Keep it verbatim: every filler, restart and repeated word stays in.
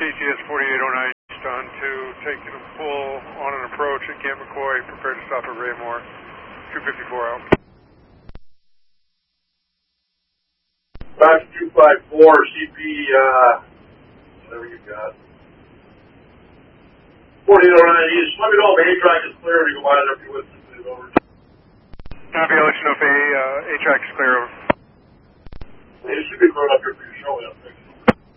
T S forty-eight oh nine East on to take a full on an approach at Camp McCoy, prepare to stop at Raymore, two fifty-four out. Back two five four, C P, uh, whatever you got. forty-eight oh nine East, let me know if A-Track is clear when you go by it if you're with me, over. Copy, I'll let you know if A, uh, A-Track is clear over. It should be clear up here for you, show me up.